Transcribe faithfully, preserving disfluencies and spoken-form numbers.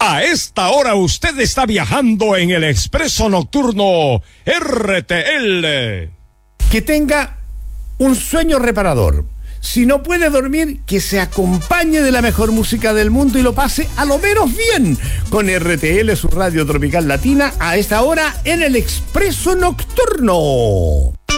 A esta hora usted está viajando en el Expreso Nocturno R T L. Que tenga un sueño reparador. Si no puede dormir, que se acompañe de la mejor música del mundo y lo pase a lo menos bien con R T L, su radio tropical latina, a esta hora en el Expreso Nocturno.